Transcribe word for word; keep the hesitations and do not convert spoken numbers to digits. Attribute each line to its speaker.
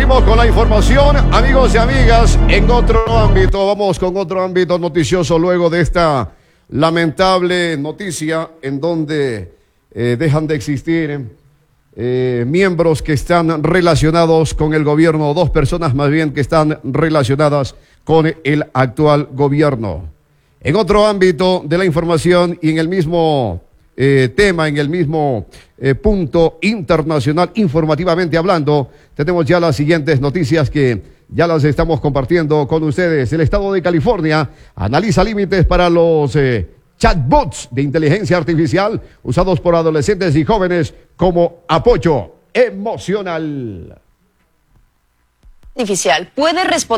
Speaker 1: Seguimos con la información, amigos y amigas. En otro ámbito, vamos con otro ámbito noticioso luego de esta lamentable noticia en donde eh, dejan de existir eh, miembros que están relacionados con el gobierno, dos personas más bien que están relacionadas con el actual gobierno. En otro ámbito de la información y en el mismo eh, tema, en el mismo eh, punto internacional, informativamente hablando, tenemos ya las siguientes noticias que ya las estamos compartiendo con ustedes. El estado de California analiza límites para los eh, chatbots de inteligencia artificial usados por adolescentes y jóvenes como apoyo emocional.
Speaker 2: Artificial puede responder